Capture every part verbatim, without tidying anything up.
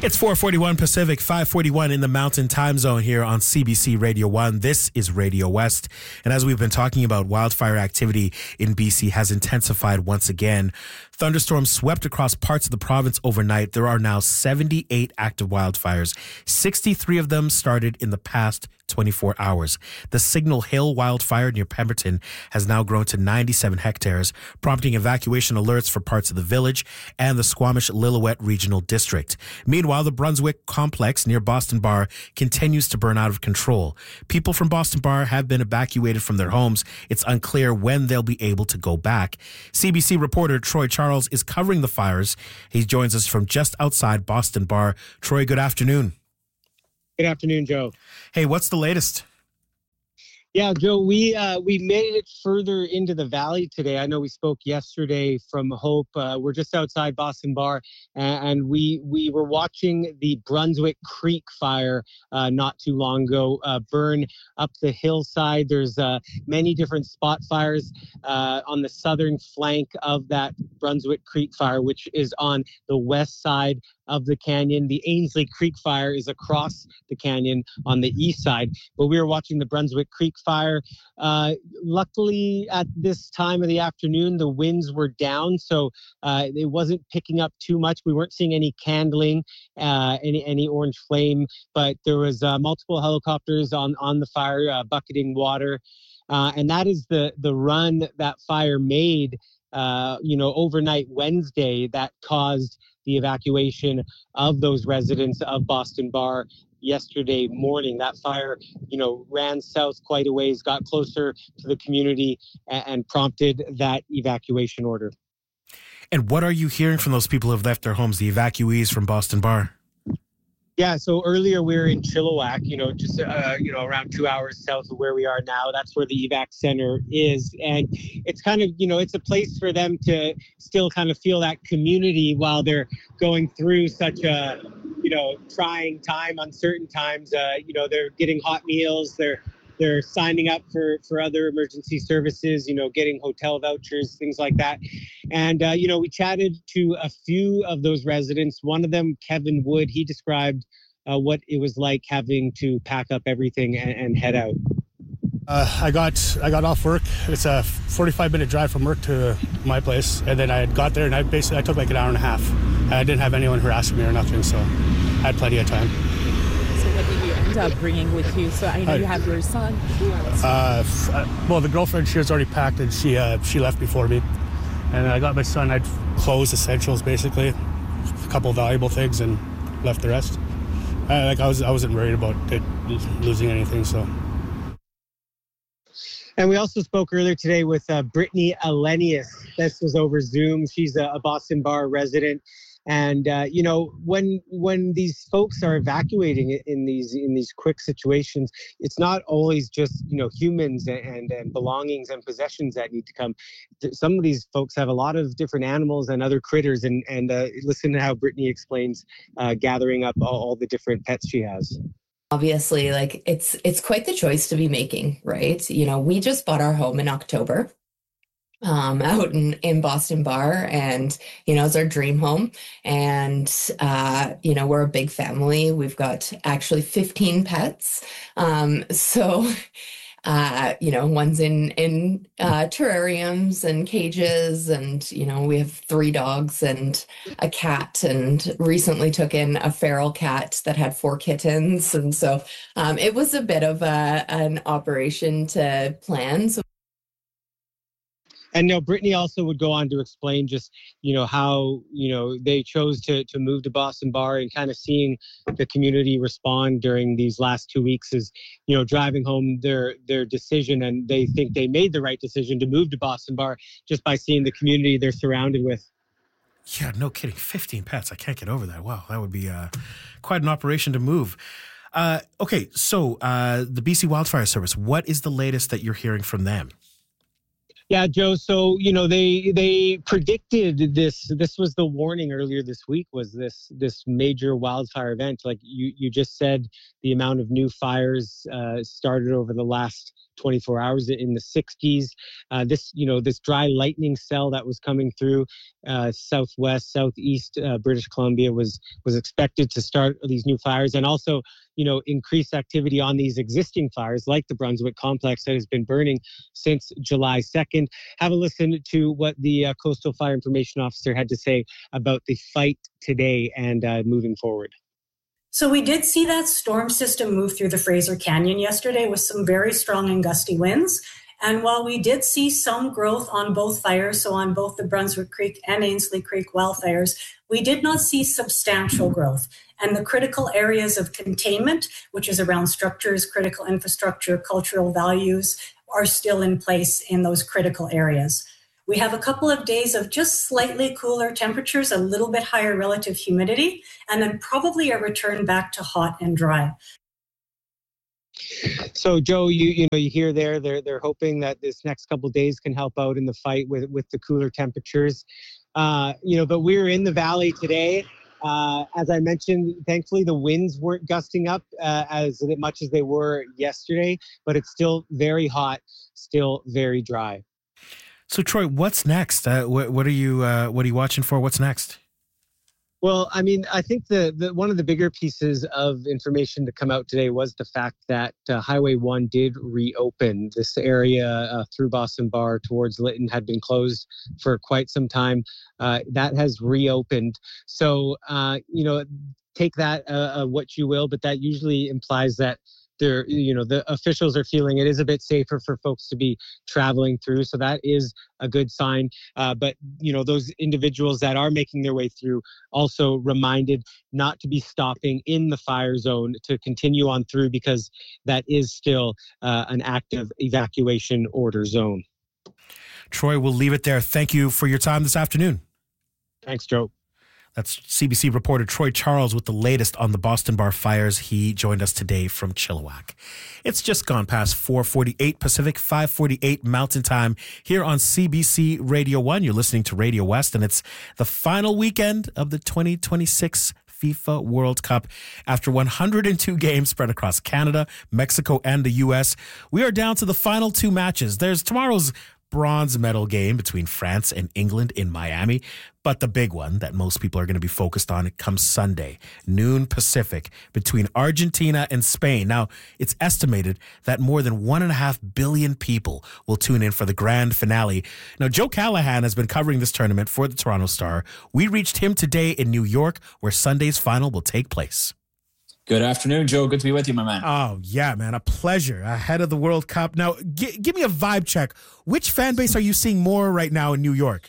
It's four forty-one Pacific, five forty-one in the Mountain Time Zone here on C B C Radio one. This is Radio West. And as we've been talking about, wildfire activity in B C has intensified once again. Thunderstorms swept across parts of the province overnight. There are now seventy-eight active wildfires. sixty-three of them started in the past twenty-four hours. The Signal Hill wildfire near Pemberton has now grown to ninety-seven hectares, prompting evacuation alerts for parts of the village and the Squamish-Lillooet Regional District. Meanwhile, the Brunswick complex near Boston Bar continues to burn out of control. People from Boston Bar have been evacuated from their homes. It's unclear when they'll be able to go back. C B C reporter Troy Charles is covering the fires. He joins us from just outside Boston Bar. Troy, good afternoon. Good afternoon, Joe. Hey, what's the latest? Yeah, Joe, we uh, we made it further into the valley today. I know we spoke yesterday from Hope. Uh, we're just outside Boston Bar, and we we were watching the Brunswick Creek fire uh, not too long ago uh, burn up the hillside. There's uh, many different spot fires uh, on the southern flank of that Brunswick Creek fire, which is on the west side of the canyon. The Ainsley Creek fire is across the canyon on the east side, but we were watching the Brunswick Creek fire. Uh, luckily, at this time of the afternoon, the winds were down, so uh, it wasn't picking up too much. We weren't seeing any candling, uh, any any orange flame, but there was uh, multiple helicopters on on the fire, uh, bucketing water, uh, and that is the the run that fire made. Uh, you know, overnight Wednesday, that caused the evacuation of those residents of Boston Bar yesterday morning. That fire, you know, ran south quite a ways, got closer to the community, and, and prompted that evacuation order. And what are you hearing from those people who have left their homes, the evacuees from Boston Bar? Yeah, so earlier we were in Chilliwack, you know, just, uh, you know, around two hours south of where we are now. That's where the evac center is. And it's kind of, you know, it's a place for them to still kind of feel that community while they're going through such a, you know, trying time, uncertain times. Uh, you know, they're getting hot meals. They're They're signing up for, for other emergency services, you know, getting hotel vouchers, things like that. And, uh, you know, we chatted to a few of those residents. One of them, Kevin Wood, he described uh, what it was like having to pack up everything and, and head out. Uh, I got I got off work. It's a forty-five minute drive from work to my place. And then I got there and I basically I took like an hour and a half. I didn't have anyone harassing me or nothing, so I had plenty of time. What did you end up bringing with you? So I know I, you have your son. Uh, f- uh, well, the girlfriend, she was already packed and she uh, she left before me. And I got my son, I had clothes, essentials, basically, a couple of valuable things, and left the rest. Uh, like I was, I wasn't worried about it losing anything. So. And we also spoke earlier today with uh, Brittany Alenius. This was over Zoom. She's a, a Boston Bar resident. And, uh, you know, when when these folks are evacuating in these in these quick situations, it's not always just, you know, humans and, and belongings and possessions that need to come. Some of these folks have a lot of different animals and other critters. And, and uh, listen to how Brittany explains uh, gathering up all, all the different pets she has. Obviously, like it's it's quite the choice to be making, right? You know, we just bought our home in October. Um, out in, in Boston Bar, and, you know, it's our dream home. And, uh, you know, we're a big family. We've got actually fifteen pets. Um, so, uh, you know, one's in, in uh, terrariums and cages, and, you know, we have three dogs and a cat, and recently took in a feral cat that had four kittens. And so um, it was a bit of a, an operation to plan. So And no, Brittany also would go on to explain just, you know, how, you know, they chose to to move to Boston Bar, and kind of seeing the community respond during these last two weeks is, you know, driving home their their decision. And they think they made the right decision to move to Boston Bar just by seeing the community they're surrounded with. Yeah, no kidding. fifteen pets. I can't get over that. Wow, that would be uh, quite an operation to move. Uh, okay, so uh, the B C Wildfire Service, what is the latest that you're hearing from them? Yeah, Joe. So, you know, they they predicted this. This was the warning earlier this week, was this this major wildfire event. Like you, you just said, the amount of new fires uh, started over the last twenty-four hours in the sixties. Uh, this, you know, this dry lightning cell that was coming through uh, southwest, southeast uh, British Columbia was was expected to start these new fires, and also, you know, increase activity on these existing fires like the Brunswick complex that has been burning since July second. Have a listen to what the uh, Coastal Fire Information Officer had to say about the fight today and uh, moving forward. So we did see that storm system move through the Fraser Canyon yesterday with some very strong and gusty winds. And while we did see some growth on both fires, so on both the Brunswick Creek and Ainslie Creek wildfires, we did not see substantial growth. And the critical areas of containment, which is around structures, critical infrastructure, cultural values, are still in place in those critical areas. We have a couple of days of just slightly cooler temperatures, a little bit higher relative humidity, and then probably a return back to hot and dry. So, Joe, you you know you hear there they're they're hoping that this next couple of days can help out in the fight with with the cooler temperatures. Uh, you know, but we're in the valley today. Uh, as I mentioned, thankfully the winds weren't gusting up uh, as much as they were yesterday, but it's still very hot, still very dry. So, Troy, what's next? Uh, what, what are you uh, what are you watching for? What's next? Well, I mean, I think the, the one of the bigger pieces of information to come out today was the fact that uh, Highway one did reopen. This area uh, through Boston Bar towards Lytton had been closed for quite some time. Uh, that has reopened. So, uh, you know, take that uh, uh, what you will, but that usually implies that they're, you know, the officials are feeling it is a bit safer for folks to be traveling through. So that is a good sign. Uh, but, you know, those individuals that are making their way through also reminded not to be stopping in the fire zone, to continue on through, because that is still uh, an active evacuation order zone. Troy, we'll leave it there. Thank you for your time this afternoon. Thanks, Joe. That's C B C reporter Troy Charles with the latest on the Boston Bar fires. He joined us today from Chilliwack. It's just gone past four forty-eight Pacific, five forty-eight Mountain Time here on C B C Radio one. You're listening to Radio West, and it's the final weekend of the twenty twenty-six FIFA World Cup. After one hundred two games spread across Canada, Mexico, and the U S, we are down to the final two matches. There's tomorrow's bronze medal game between France and England in Miami. But the big one that most people are going to be focused on, it comes Sunday, noon Pacific, between Argentina and Spain. Now, it's estimated that more than one and a half billion people will tune in for the grand finale. Now, Joe Callahan has been covering this tournament for the Toronto Star. We reached him today in New York, where Sunday's final will take place. Good afternoon, Joe. Good to be with you, my man. Oh, yeah, man. A pleasure. Ahead of the World Cup. Now, g- give me a vibe check. Which fan base are you seeing more right now in New York?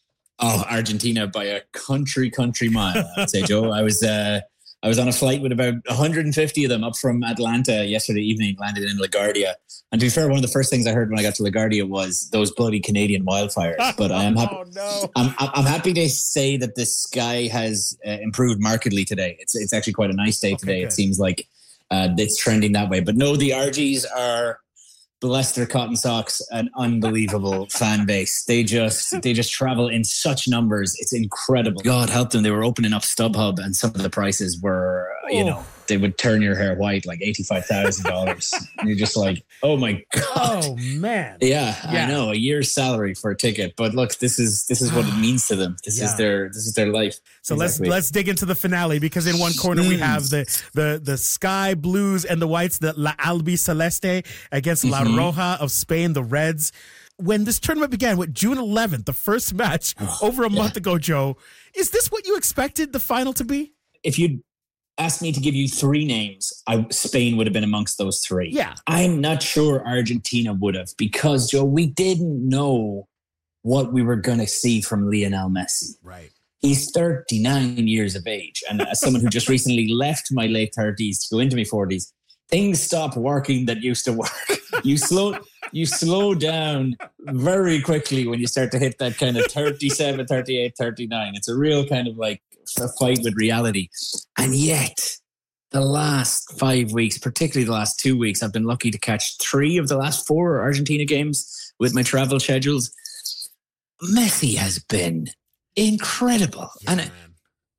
Oh, Argentina by a country, country mile, I would say, Joe. I was uh, I was on a flight with about one hundred fifty of them up from Atlanta yesterday evening, landed in LaGuardia. And to be fair, one of the first things I heard when I got to LaGuardia was those bloody Canadian wildfires. But I am happy. Oh, no. I'm, I'm happy to say that the sky has uh, improved markedly today. It's it's actually quite a nice day today. Okay, it seems like uh, it's trending that way. But no, the R Gs are, bless their cotton socks, an unbelievable fan base. They just they just travel in such numbers. It's incredible. God help them. They were opening up StubHub, and some of the prices were, you know, they would turn your hair white, like eighty-five thousand dollars. And you're just like, oh my God. Oh, man. Yeah, Yeah. I know, a year's salary for a ticket. But look, this is this is what it means to them. This Yeah. is their this is their life. So Exactly. let's let's dig into the finale, because in one corner we have the the the Sky Blues and the Whites, the La Albi Celeste against La Mhm. Roja of Spain, the Reds. When this tournament began, with June eleventh, the first match over a yeah. month ago, Joe, is this what you expected the final to be? If you'd asked me to give you three names, I, Spain would have been amongst those three. Yeah. I'm not sure Argentina would have, because, Joe, we didn't know what we were going to see from Lionel Messi. Right. He's thirty-nine years of age. And as someone who just recently left my late thirties to go into my forties, things stop working that used to work. You slow you slow down very quickly when you start to hit that kind of thirty-seven, thirty-eight, thirty-nine. It's a real kind of like a fight with reality. And yet, the last five weeks, particularly the last two weeks, I've been lucky to catch three of the last four Argentina games with my travel schedules. Messi has been incredible. Yeah, and man.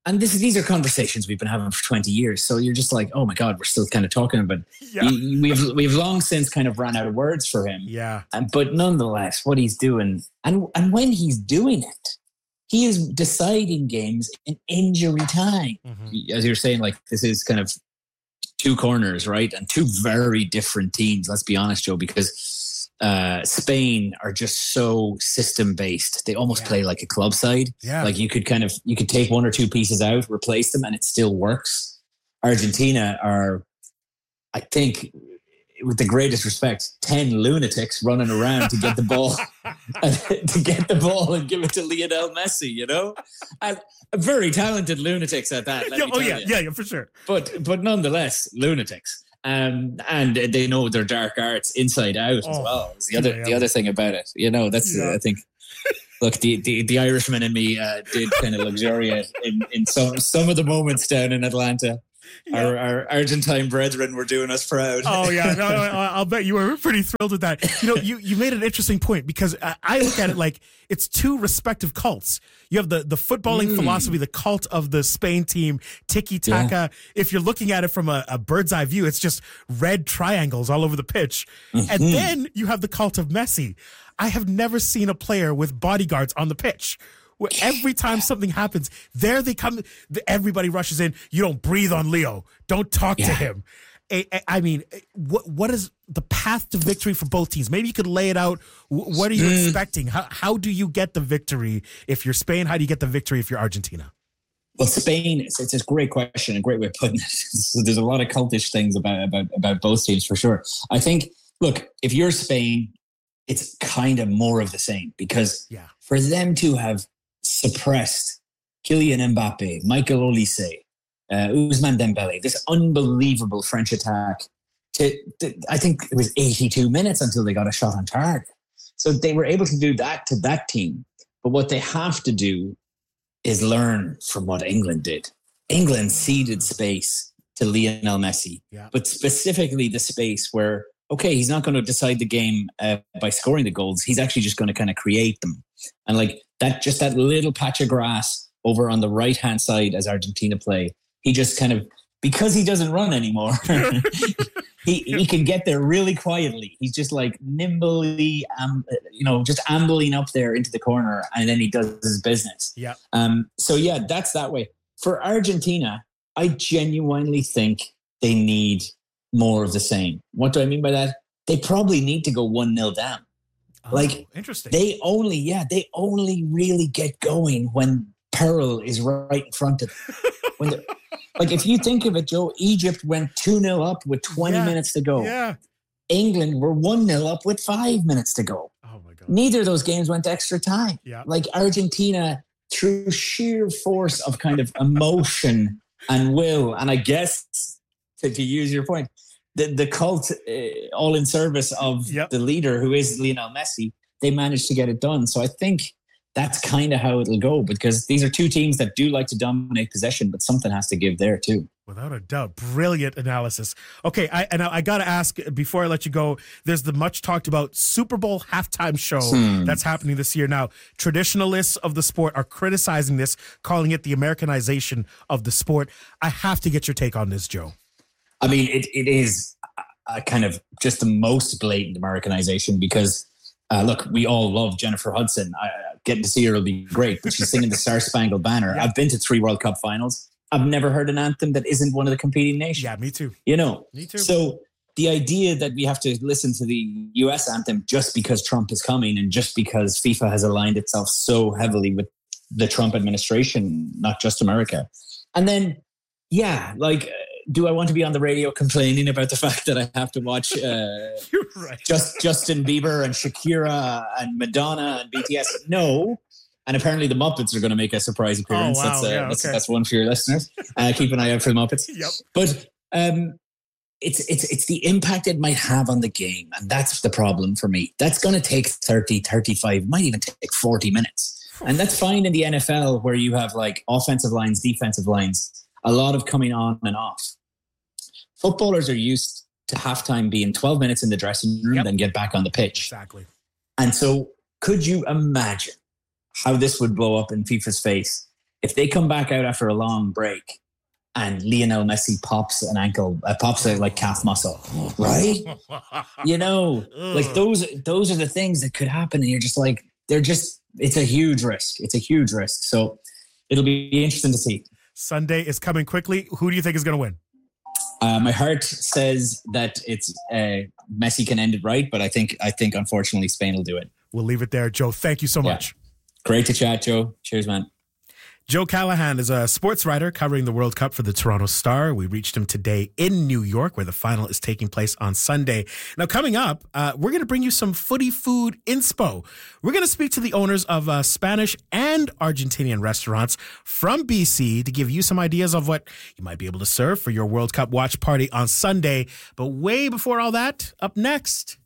and this these are conversations we've been having for twenty years. So you're just like, oh my God, we're still kind of talking about it. Yeah. We've, we've long since kind of run out of words for him. Yeah. And, but nonetheless, what he's doing, and, and when he's doing it, he is deciding games in injury time. Mm-hmm. As you're saying, like, this is kind of two corners, right? And two very different teams, let's be honest, Joe, because uh, Spain are just so system-based. They almost yeah. play like a club side. Yeah. Like you could kind of, you could take one or two pieces out, replace them, and it still works. Argentina are, I think, with the greatest respect, ten lunatics running around to get the ball, to get the ball and give it to Lionel Messi, you know? And very talented lunatics at that. Let yeah, me oh, tell yeah, you. yeah, yeah, for sure. But but nonetheless, lunatics. Um, and they know their dark arts inside out oh, as well. It's the other yeah. the other thing about it, you know, that's, yeah. uh, I think, look, the, the, the Irishman in me uh, did kind of luxuriate in, in some, some of the moments down in Atlanta. Yeah. Our, our Argentine brethren were doing us proud. Oh yeah, no, no, I'll bet you were pretty thrilled with that. You know, you, you made an interesting point because I, I look at it like it's two respective cults. You have the, the footballing mm. philosophy, the cult of the Spain team, tiki taka. Yeah. If you're looking at it from a, a bird's eye view, it's just red triangles all over the pitch. Mm-hmm. And then you have the cult of Messi. I have never seen a player with bodyguards on the pitch. Where every time something happens, there they come, everybody rushes in. You don't breathe on Leo. Don't talk yeah. to him. I, I mean, what what is the path to victory for both teams? Maybe you could lay it out. What are you mm. expecting? How how do you get the victory if you're Spain? How do you get the victory if you're Argentina? Well, Spain, it's, it's a great question, a great way of putting it. So there's a lot of cultish things about, about, about both teams for sure. I think, look, if you're Spain, it's kind of more of the same because yeah. for them to have suppressed Kylian Mbappe, Michael Olise, uh, Ousmane Dembele, this unbelievable French attack. To, to, I think it was eighty-two minutes until they got a shot on target. So they were able to do that to that team. But what they have to do is learn from what England did. England ceded space to Lionel Messi, yeah. but specifically the space where, okay, he's not going to decide the game uh, by scoring the goals. He's actually just going to kind of create them. And like that, just that little patch of grass over on the right-hand side as Argentina play, he just kind of, because he doesn't run anymore, he he can get there really quietly. He's just like nimbly, um, you know, just ambling up there into the corner, and then he does his business. Yeah. Um. So yeah, that's that way. For Argentina, I genuinely think they need more of the same. What do I mean by that? They probably need to go one nil down. Oh, like interesting. They only, yeah, they only really get going when peril is right in front of them. When like if you think of it, Joe, Egypt went two nil up with twenty yeah, minutes to go. Yeah. England were one nil up with five minutes to go. Oh my God. Neither of those games went to extra time. Yeah. Like Argentina, through sheer force of kind of emotion and will, and I guess to, to use your point, the, the cult uh, all in service of yep. the leader who is Lionel Messi, they managed to get it done. So I think that's kind of how it'll go because these are two teams that do like to dominate possession, but something has to give there too. Without a doubt. Brilliant analysis. Okay, I, and I, I got to ask before I let you go, there's the much talked about Super Bowl halftime show hmm. that's happening this year. Now, traditionalists of the sport are criticizing this, calling it the Americanization of the sport. I have to get your take on this, Joe. I mean, it it is a kind of just the most blatant Americanization because, uh, look, we all love Jennifer Hudson. I, getting to see her will be great, but she's singing the Star Spangled Banner. Yeah. I've been to three World Cup finals. I've never heard an anthem that isn't one of the competing nations. Yeah, me too. You know? Me too. So the idea that we have to listen to the U S anthem just because Trump is coming and just because FIFA has aligned itself so heavily with the Trump administration, not just America. And then, yeah, like... do I want to be on the radio complaining about the fact that I have to watch uh, right. just Justin Bieber and Shakira and Madonna and B T S? No. And apparently the Muppets are going to make a surprise appearance. Oh, wow. That's, uh, yeah, that's, okay. that's one for your listeners. Uh, keep an eye out for the Muppets. Yep. But um, it's it's it's the impact it might have on the game. And that's the problem for me. That's going to take thirty, thirty-five, might even take forty minutes. And that's fine in the N F L where you have like offensive lines, defensive lines, a lot of coming on and off. Footballers are used to halftime being twelve minutes in the dressing room, yep. then get back on the pitch. Exactly. And so could you imagine how this would blow up in FIFA's face if they come back out after a long break and Lionel Messi pops an ankle, uh, pops a like calf muscle, right? You know, like those those are the things that could happen, and you're just like, they're just, it's a huge risk. It's a huge risk. So it'll be interesting to see. Sunday is coming quickly. Who do you think is going to win? Uh, my heart says that it's uh, Messi can end it right, but I think I think unfortunately Spain will do it. We'll leave it there, Joe. Thank you so much. Yeah. Great to chat, Joe. Cheers, man. Joe Callahan is a sports writer covering the World Cup for the Toronto Star. We reached him today in New York, where the final is taking place on Sunday. Now, coming up, uh, we're going to bring you some footy food inspo. We're going to speak to the owners of uh, Spanish and Argentinian restaurants from B C to give you some ideas of what you might be able to serve for your World Cup watch party on Sunday. But way before all that, up next...